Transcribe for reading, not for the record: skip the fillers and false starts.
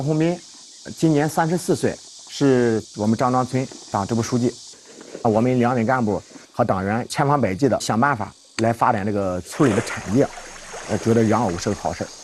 王洪斌今年34岁，是我们张庄村党支部书记。我们两委干部和党员千方百计的想办法来发展这个村里的产业，觉得养藕是个好事。